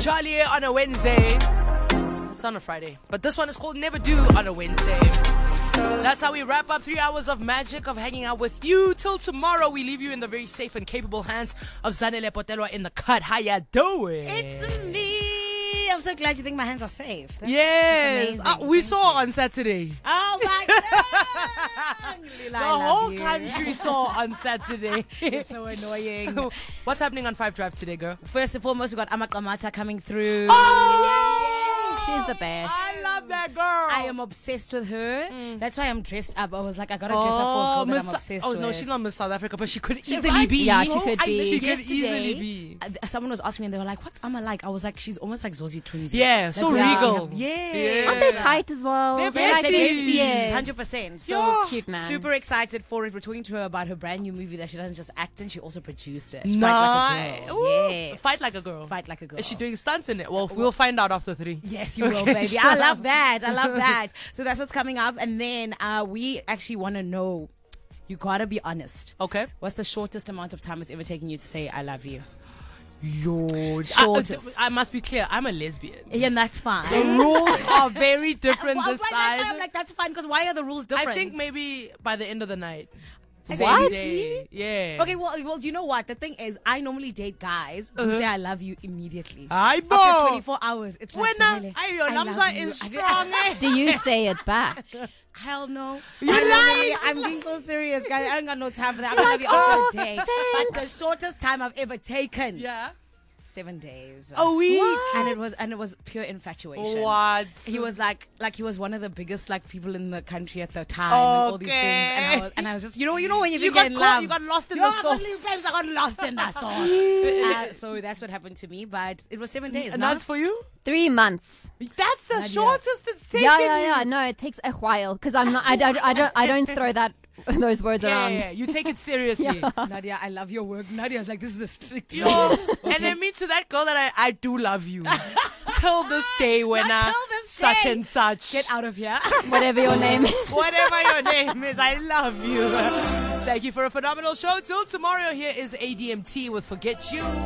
Charlie on a Wednesday. It's on a Friday, but this one is called Never Do on a Wednesday. That's how we wrap up 3 hours of magic of hanging out with you. Till tomorrow, we leave you in the very safe and capable hands of Zanele Potelwa in the cut. How ya doing? It's me. I'm so glad you think my hands are safe. Yes. We saw on Saturday. Oh my God. The whole country saw on Saturday. It's so annoying. What's happening on 5 Drive today, girl? First and foremost, we got Amakamata coming through. Oh! She's the best. I love that girl. I am obsessed with her. That's why I'm dressed up. I was like, I gotta dress up for a girl that I'm obsessed with. Oh no, she's not Miss South Africa, but she could She's easily right. be. Yeah, she could be. She could Yesterday, easily be. Someone was asking me and they were like, what's Amma like? I was like, she's almost like Zosie Twins. Yeah, so regal. Yeah. Aren't they tight as well? They're like besties. 100%. So Yeah. cute, man. super excited for it. We're talking to her about her brand new movie that she doesn't just act in, she also produced it. Nice. Fight Like a Girl. Yes. Fight like a girl. Fight Like a Girl. Is she doing stunts in it? Well, we'll find out after 3. Yes, you will, Okay, baby. sure. I love that. I love that. So that's what's coming up. And then we actually want to know, you gotta be honest. Okay. What's the shortest amount of time it's ever taken you to say, I love you? Shortest. I must be clear. I'm a lesbian. Yeah, and that's fine. The rules are very different Well, this right, that's why side. I'm like, that's fine, because why are the rules different? I think maybe by the end of the night. What? Same day. Yeah. Okay, well, do you know what? The thing is, I normally date guys who say I love you immediately. Hi, After 24 hours, it's like, When your I love Lamsa you. is strong, eh? Do you say it back? Hell no. You lying. I'm being so serious, guys. I ain't got no time for that. I'm gonna be out for a day. But the shortest time I've ever taken, Yeah. 7 days. A week. And it was pure infatuation. What? He was like he was one of the biggest people in the country at the time and all these things. And I was just you know when you think got in caught, love, you got lost in the sauce. I got lost in the sauce. So that's what happened to me. But it was 7 days. And no? that's for you? 3 months. That's the Nadia. shortest it's taken. Yeah. No, it takes a while because I'm not. I don't throw those words around. Yeah. You take it seriously. Nadia, I love your work. Nadia's like, this is a strict Yo, and then me to that girl that I do love you. Till this day when Not till this such day. and such. Get out of here. Whatever your name is. Whatever your name is, I love you. Thank you for a phenomenal show. Till tomorrow, here is ADMT with Forget You.